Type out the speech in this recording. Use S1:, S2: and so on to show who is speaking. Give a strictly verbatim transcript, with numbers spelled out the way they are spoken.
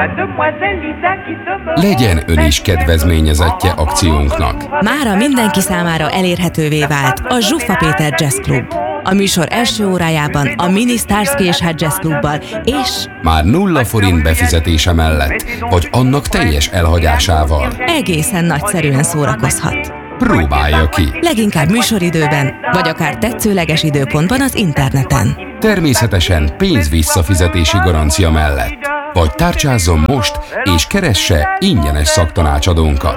S1: Legyen ön is kedvezményezettje akciónknak.
S2: Mára mindenki számára elérhetővé vált a Zsuffa Péter Jazz Club. A műsor első órájában a Mini Starsky és Hutch Jazz Clubbal és
S1: már nulla forint befizetése mellett, vagy annak teljes elhagyásával
S2: egészen nagyszerűen szórakozhat.
S1: Próbálja ki!
S2: Leginkább műsoridőben, vagy akár tetszőleges időpontban az interneten.
S1: Természetesen pénz visszafizetési garancia mellett. Vagy tárcsázzon most, és keresse ingyenes szaktanácsadónkat.